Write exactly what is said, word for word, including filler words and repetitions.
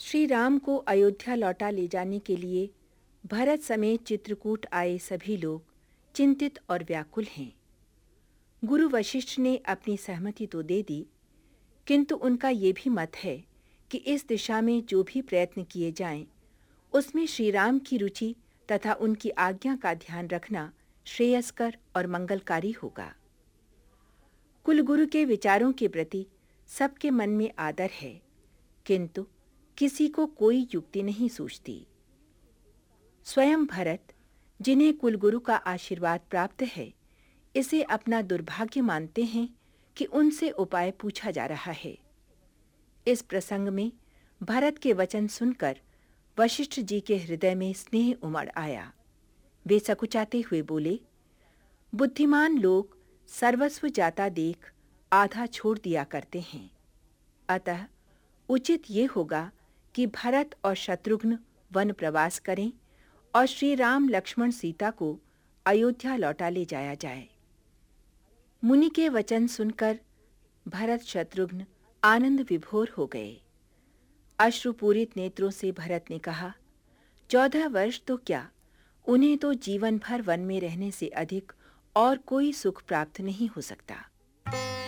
श्री राम को अयोध्या लौटा ले जाने के लिए भरत समेत चित्रकूट आए सभी लोग चिंतित और व्याकुल हैं। गुरु वशिष्ठ ने अपनी सहमति तो दे दी, किंतु उनका ये भी मत है कि इस दिशा में जो भी प्रयत्न किए जाएं, उसमें श्री राम की रुचि तथा उनकी आज्ञा का ध्यान रखना श्रेयस्कर और मंगलकारी होगा। कुलगुरु के विचारों के प्रति सबके मन में आदर है, किंतु किसी को कोई युक्ति नहीं सूझती। स्वयं भरत, जिन्हें कुलगुरु का आशीर्वाद प्राप्त है, इसे अपना दुर्भाग्य मानते हैं कि उनसे उपाय पूछा जा रहा है। इस प्रसंग में भरत के वचन सुनकर वशिष्ठ जी के हृदय में स्नेह उमड़ आया। वे सकुचाते हुए बोले, बुद्धिमान लोग सर्वस्व जाता देख आधा छोड़ दिया करते हैं, अतः उचित ये होगा कि भरत और शत्रुघ्न वन प्रवास करें और श्री राम लक्ष्मण सीता को अयोध्या लौटा ले जाया जाए। मुनि के वचन सुनकर भरत शत्रुघ्न आनंद विभोर हो गए। अश्रुपूरित नेत्रों से भरत ने कहा, चौदह वर्ष तो क्या, उन्हें तो जीवन भर वन में रहने से अधिक और कोई सुख प्राप्त नहीं हो सकता।